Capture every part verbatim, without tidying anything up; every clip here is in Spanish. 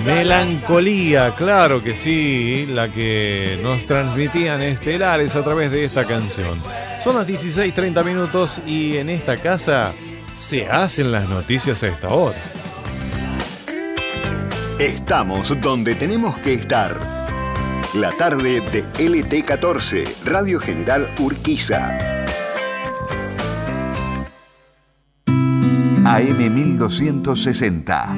Melancolía, claro que sí, la que nos transmitían estelares a través de esta canción. Son las dieciséis treinta minutos y en esta casa se hacen las noticias a esta hora. Estamos donde tenemos que estar. La tarde de L T catorce, Radio General Urquiza. A M mil doscientos sesenta.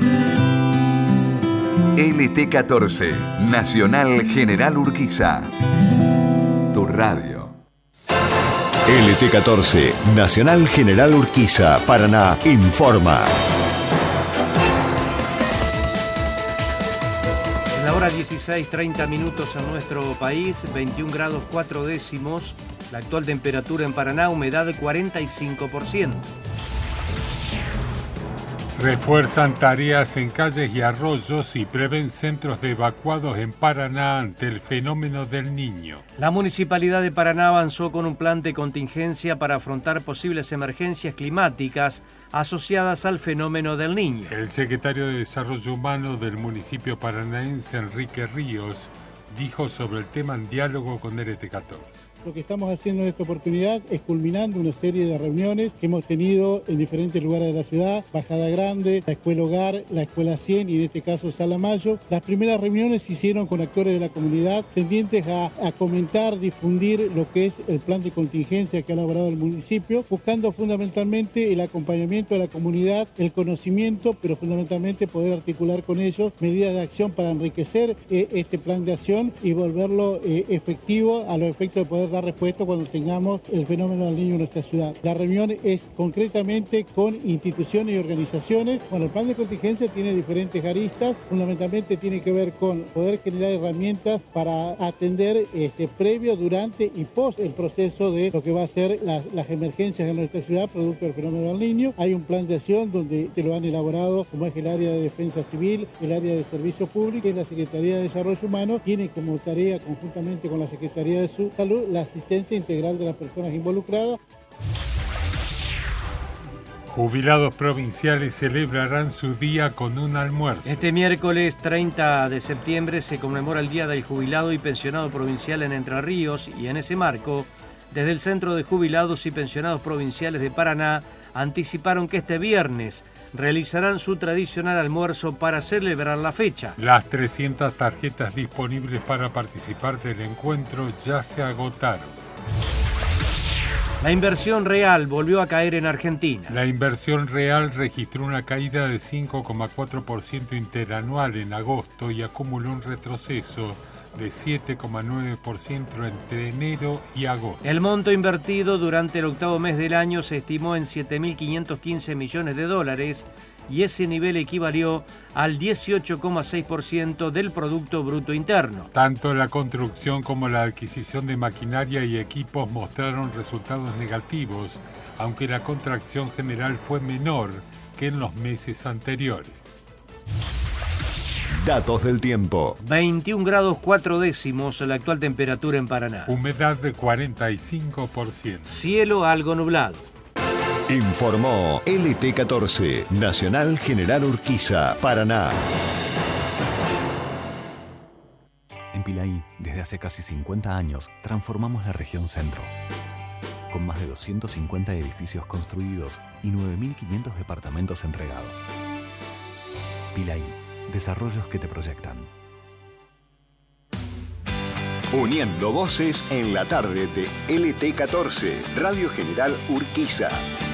L T catorce, Nacional General Urquiza. Tu radio. L T catorce, Nacional General Urquiza, Paraná, informa. En la hora dieciséis treinta minutos en nuestro país, veintiún grados cuatro décimos. La actual temperatura en Paraná, humedad de cuarenta y cinco por ciento. Refuerzan tareas en calles y arroyos y prevén centros de evacuados en Paraná ante el fenómeno del Niño. La Municipalidad de Paraná avanzó con un plan de contingencia para afrontar posibles emergencias climáticas asociadas al fenómeno del Niño. El secretario de Desarrollo Humano del municipio paranaense, Enrique Ríos, dijo sobre el tema en diálogo con L T catorce. Lo que estamos haciendo en esta oportunidad es culminando una serie de reuniones que hemos tenido en diferentes lugares de la ciudad, Bajada Grande, la Escuela Hogar, la Escuela cien y en este caso Sala Mayo. Las primeras reuniones se hicieron con actores de la comunidad tendientes a, a comentar, difundir lo que es el plan de contingencia que ha elaborado el municipio, buscando fundamentalmente el acompañamiento de la comunidad, el conocimiento, pero fundamentalmente poder articular con ellos medidas de acción para enriquecer eh, este plan de acción y volverlo eh, efectivo a los efectos de poder dar respuesta cuando tengamos el fenómeno del Niño en nuestra ciudad. La reunión es concretamente con instituciones y organizaciones. Bueno, el plan de contingencia tiene diferentes aristas, fundamentalmente tiene que ver con poder generar herramientas para atender este, previo, durante y post el proceso de lo que va a ser las, las emergencias en nuestra ciudad producto del fenómeno del Niño. Hay un plan de acción donde te lo han elaborado como es el área de defensa civil, el área de servicio público y la Secretaría de Desarrollo Humano tiene como tarea conjuntamente con la Secretaría de Salud la asistencia integral de las personas involucradas. Jubilados provinciales celebrarán su día con un almuerzo. Este miércoles treinta de septiembre se conmemora el Día del Jubilado y Pensionado Provincial en Entre Ríos y en ese marco, desde el Centro de Jubilados y Pensionados Provinciales de Paraná, anticiparon que este viernes realizarán su tradicional almuerzo para celebrar la fecha. Las trescientas tarjetas disponibles para participar del encuentro ya se agotaron. La inversión real volvió a caer en Argentina. La inversión real registró una caída de cinco coma cuatro por ciento interanual en agosto y acumuló un retroceso de siete coma nueve por ciento entre enero y agosto. El monto invertido durante el octavo mes del año se estimó en siete mil quinientos quince millones de dólares y ese nivel equivalió al dieciocho coma seis por ciento del Producto Bruto Interno. Tanto la construcción como la adquisición de maquinaria y equipos mostraron resultados negativos, aunque la contracción general fue menor que en los meses anteriores. Datos del tiempo. veintiún grados cuatro décimos la actual temperatura en Paraná. Humedad de cuarenta y cinco por ciento. Cielo algo nublado. Informó L T catorce, Nacional General Urquiza, Paraná. En Pilaí, desde hace casi cincuenta años, transformamos la región centro. Con más de doscientos cincuenta edificios construidos y nueve mil quinientos departamentos entregados. Pilaí. Desarrollos que te proyectan. Uniendo voces en la tarde de L T catorce, Radio General Urquiza.